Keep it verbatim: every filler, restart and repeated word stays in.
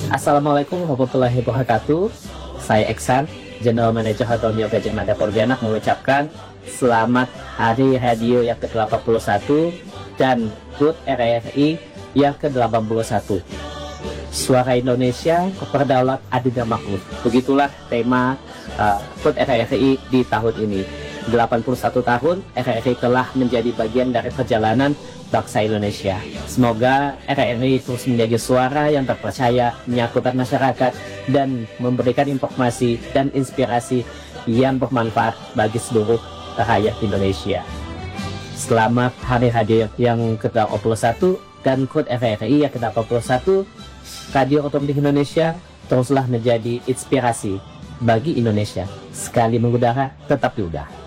Assalamualaikum warahmatullahi wabarakatuh. Saya Eksan, General Manager Antonio Gadget Mada Pordianak mengucapkan selamat Hari Radio yang ke delapan puluh satu dan H U T R R I yang ke delapan puluh satu. Suara Indonesia, Berdaulat, Adil dan Makmur. Begitulah tema uh, H U T R R I di tahun ini. delapan puluh satu tahun R R I telah menjadi bagian dari perjalanan bangsa Indonesia. Semoga R R I terus menjadi suara yang terpercaya, menyatukan masyarakat, dan memberikan informasi dan inspirasi yang bermanfaat bagi seluruh rakyat Indonesia. Selamat Hari Radio yang ke delapan puluh satu dan H U T R R I yang ke delapan puluh satu. Radio Otomotif Indonesia teruslah menjadi inspirasi bagi Indonesia. Sekali mengudara, tetap diudara.